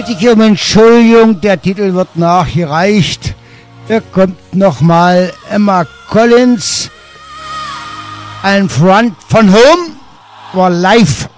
bitte ich um Entschuldigung, der Titel wird nachgereicht. Hier kommt nochmal Emma Collins, ein Front von Home, war live.